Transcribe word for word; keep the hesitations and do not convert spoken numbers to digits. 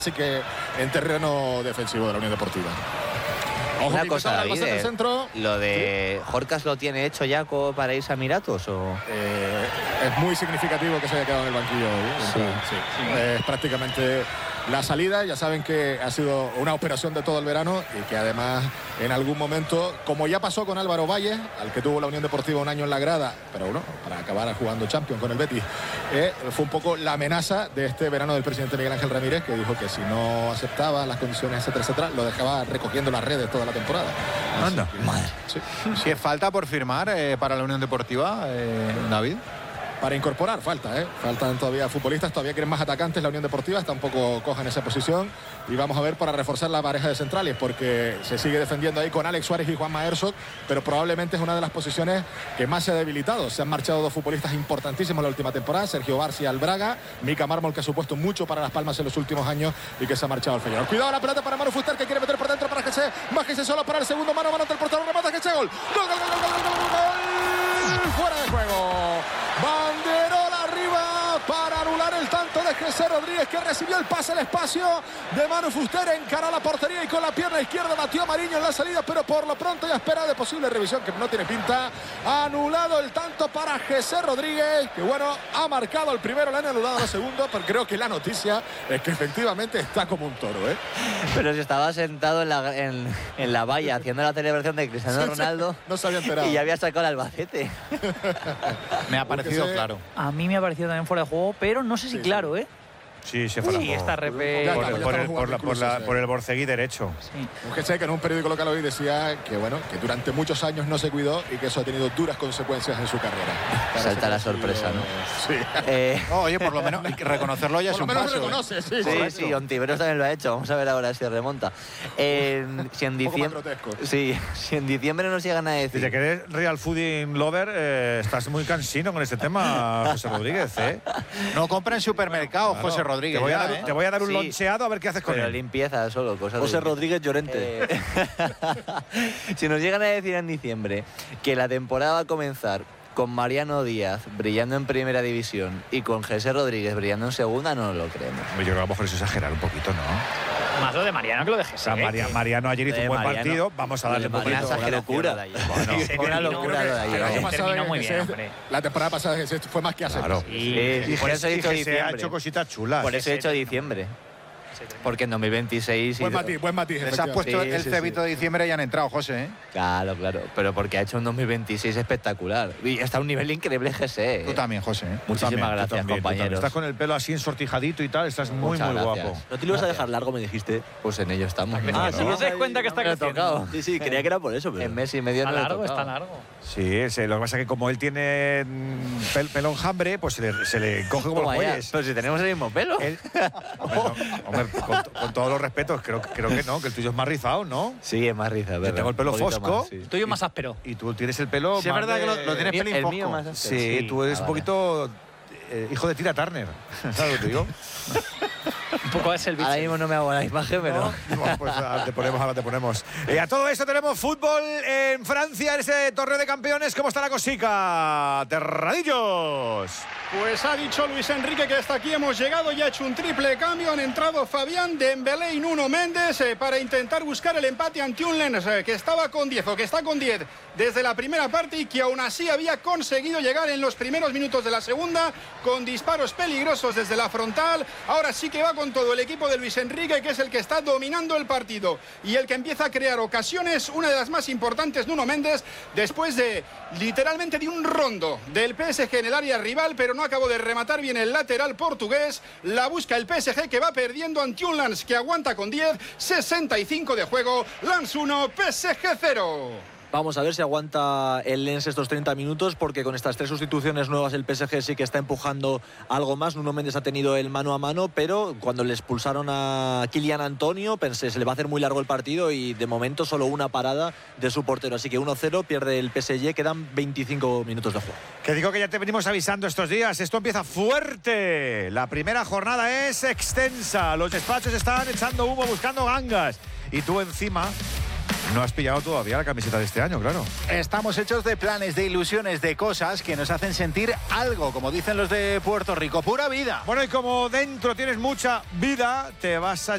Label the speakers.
Speaker 1: Así que en terreno defensivo de la Unión Deportiva.
Speaker 2: Ojo, una cosa, David,
Speaker 1: en el centro.
Speaker 2: ¿Lo de ¿Sí? Jorcas lo tiene hecho ya para irse a Emiratos? O...
Speaker 1: Eh, es muy significativo que se haya quedado en el banquillo hoy.
Speaker 2: Sí.
Speaker 1: Sí. Sí. Es prácticamente la salida. Ya saben que ha sido una operación de todo el verano y que además en algún momento, como ya pasó con Álvaro Valle, al que tuvo la Unión Deportiva un año en la grada, pero bueno, para acabar jugando Champions con el Betis, eh, fue un poco la amenaza de este verano del presidente Miguel Ángel Ramírez, que dijo que si no aceptaba las condiciones, etcétera, etcétera, lo dejaba recogiendo las redes toda la temporada.
Speaker 3: Anda.
Speaker 1: Que,
Speaker 3: madre.
Speaker 1: Sí.
Speaker 3: Si es falta por firmar eh, para la Unión Deportiva, eh, David.
Speaker 1: Para incorporar, falta, ¿eh? Faltan todavía futbolistas, todavía quieren más atacantes. La Unión Deportiva está un poco coja en esa posición. Y vamos a ver para reforzar la pareja de centrales, porque se sigue defendiendo ahí con Alex Suárez y Juanma Herzog, pero probablemente es una de las posiciones que más se ha debilitado. Se han marchado dos futbolistas importantísimos en la última temporada, Sergio Barcia al Braga, Mika Mármol, que ha supuesto mucho para Las Palmas en los últimos años y que se ha marchado al Feyenoord. Cuidado la pelota para Manu Fuster, que quiere meter por dentro para que se bájese solo para el segundo, mano a mano ante el portero, remata, que se gol. Gol, gol, gol, gol, gol, gol, gol, gol. Fuera de juego. Banderola arriba para anular el tanto de José Rodríguez, que recibió el pase al espacio de Manu Fuster, encaró la portería y con la pierna izquierda batió a Mariño en la salida, pero por lo pronto ya espera de posible revisión, que no tiene pinta. Anulado el tanto para José Rodríguez, que bueno, ha marcado el primero, le han anulado el segundo, pero creo que la noticia es que efectivamente está como un toro, ¿eh?
Speaker 2: Pero si estaba sentado en la, en, en la valla haciendo la celebración de Cristiano Ronaldo,
Speaker 1: no se había enterado.
Speaker 2: Y ya había sacado el Albacete.
Speaker 3: Me ha parecido
Speaker 1: se...
Speaker 3: claro.
Speaker 4: A mí me ha parecido también fuera de juego, pero no sé si sí, claro,
Speaker 1: sí.
Speaker 4: ¿eh?
Speaker 5: Sí, se fue.
Speaker 4: Sí, está repe...
Speaker 5: por, por, el, por, la, por, la, por el borceguí derecho.
Speaker 4: Sí.
Speaker 1: Un G C que en un periódico local hoy decía que bueno, que durante muchos años no se cuidó y que eso ha tenido duras consecuencias en su carrera.
Speaker 2: Salta la sorpresa, ¿no?
Speaker 1: Sí.
Speaker 3: Eh... No, oye, por lo menos reconocerlo ya es un paso.
Speaker 1: Por lo menos reconoce,
Speaker 3: ¿eh?
Speaker 1: sí.
Speaker 2: Sí, sí, Ontiveros también lo ha hecho. Vamos a ver ahora si remonta. Eh, si en diciembre, sí, si en diciembre nos llegan a decir.
Speaker 5: Desde que eres Real Fooding Lover, eh, estás muy cansino con este tema, José Rodríguez, ¿eh?
Speaker 3: No compra en supermercado, claro. José Rodríguez.
Speaker 5: Te voy a
Speaker 3: ya,
Speaker 5: dar,
Speaker 3: ¿eh?
Speaker 5: te voy a dar un
Speaker 2: Sí,
Speaker 5: loncheado a ver qué haces con
Speaker 2: pero
Speaker 5: él.
Speaker 2: Limpieza solo, cosas
Speaker 6: José
Speaker 2: de...
Speaker 6: Rodríguez Llorente.
Speaker 2: Eh... si nos llegan a decir en diciembre que la temporada va a comenzar con Mariano Díaz brillando en primera división y con José Rodríguez brillando en segunda, no lo creemos.
Speaker 5: Yo creo que a lo mejor es exagerar un poquito, ¿no?
Speaker 4: Más lo de Mariano que lo de José.
Speaker 5: O sea, Maria, Mariano ayer hizo un buen
Speaker 2: Mariano,
Speaker 5: partido. Vamos a darle un poquito.
Speaker 2: Una locura.
Speaker 5: Bueno,
Speaker 2: una locura lo de ayer.
Speaker 4: Terminó muy bien, hombre.
Speaker 1: La temporada pasada fue más que hacer.
Speaker 5: Claro.
Speaker 2: Sí, sí,
Speaker 5: y
Speaker 2: por eso he dicho
Speaker 5: se
Speaker 2: diciembre.
Speaker 5: ha hecho cositas chulas.
Speaker 2: Por eso he dicho diciembre. Porque en dos mil veintiséis...
Speaker 1: Buen matiz, buen matiz.
Speaker 3: Les has puesto
Speaker 2: sí,
Speaker 3: el
Speaker 2: sí,
Speaker 3: cebito
Speaker 2: sí.
Speaker 3: de diciembre y han entrado, José, ¿eh?
Speaker 2: Claro, claro. Pero porque ha hecho un dos mil veintiséis espectacular. Y está a un nivel increíble G S.
Speaker 3: Tú también, José, ¿eh?
Speaker 2: Muchísimas
Speaker 5: También,
Speaker 2: gracias,
Speaker 5: también,
Speaker 2: compañeros.
Speaker 5: Estás con el pelo así ensortijadito y tal, estás muy,
Speaker 2: Muchas
Speaker 5: muy
Speaker 2: gracias.
Speaker 5: guapo.
Speaker 6: ¿No te lo ibas a dejar largo, me dijiste?
Speaker 2: Pues en ello estamos.
Speaker 6: Ah,
Speaker 4: ¿No
Speaker 6: sí.
Speaker 4: os dais cuenta que está
Speaker 2: Me he
Speaker 4: creciendo?
Speaker 2: tocado.
Speaker 6: Sí, sí, creía que era por eso, pero...
Speaker 2: En mes y medio
Speaker 4: Está
Speaker 2: no le he
Speaker 4: largo,
Speaker 2: tocado.
Speaker 4: está largo.
Speaker 5: Sí, sí, lo que pasa es que como él tiene mm, pel, pelo enjambre, pues se le, se le coge como los
Speaker 2: Toma ya.
Speaker 5: bueyes.
Speaker 2: Pero si tenemos el mismo pelo.
Speaker 5: Él- hombre, no, hombre, con, con todos los respetos, creo, creo que no, que el tuyo es más rizado, ¿no?
Speaker 2: Sí, es más risa,
Speaker 5: Yo
Speaker 2: ¿verdad?
Speaker 5: tengo el pelo
Speaker 2: Un poquito
Speaker 5: fosco.
Speaker 2: más, sí.
Speaker 4: El tuyo es más áspero.
Speaker 5: Y tú tienes el pelo
Speaker 3: Sí, es
Speaker 5: más
Speaker 3: verdad
Speaker 5: de-
Speaker 3: que lo, lo tienes pelín
Speaker 2: El
Speaker 3: fosco.
Speaker 2: mío más áspero.
Speaker 5: Sí,
Speaker 4: Sí.
Speaker 5: tú eres
Speaker 2: Ah,
Speaker 5: un
Speaker 2: vale.
Speaker 5: poquito eh, hijo de Tina Turner. ¿Sabes lo que te digo?
Speaker 4: Un poco es el bicho.
Speaker 2: Ahora mismo no me hago la imagen, pero...
Speaker 5: Bueno, pues ahora te ponemos, ahora te ponemos. Eh, a todo esto tenemos fútbol en Francia, en ese torneo de campeones. ¿Cómo está la cosica? Terradillos.
Speaker 7: Pues ha dicho Luis Enrique que hasta aquí hemos llegado y ha hecho un triple cambio. Han entrado Fabián Dembélé y Nuno Méndez eh, para intentar buscar el empate ante un Lens eh, que estaba con diez o que está con diez desde la primera parte y que aún así había conseguido llegar en los primeros minutos de la segunda con disparos peligrosos desde la frontal. Ahora sí que va con todo el equipo de Luis Enrique, que es el que está dominando el partido y el que empieza a crear ocasiones. Una de las más importantes, Nuno Méndez, después de literalmente de un rondo del P S G en el área rival, pero no acabó de rematar bien el lateral portugués. La busca el P S G, que va perdiendo ante un Lens que aguanta con diez, sesenta y cinco de juego. Lens uno, P S G cero.
Speaker 6: Vamos a ver si aguanta el Lens estos treinta minutos, porque con estas tres sustituciones nuevas el P S G sí que está empujando algo más. Nuno Méndez ha tenido el mano a mano, pero cuando le expulsaron a Kylian Antonio pensé, se le va a hacer muy largo el partido y de momento solo una parada de su portero. Así que uno cero, pierde el P S G, quedan veinticinco minutos de juego.
Speaker 5: Que digo que ya te venimos avisando estos días. Esto empieza fuerte. La primera jornada es extensa. Los despachos están echando humo, buscando gangas. Y tú encima no has pillado todavía la camiseta de este año, claro.
Speaker 3: Estamos hechos de planes, de ilusiones, de cosas que nos hacen sentir algo, como dicen los de Puerto Rico. Pura vida.
Speaker 5: Bueno, y como dentro tienes mucha vida, te vas a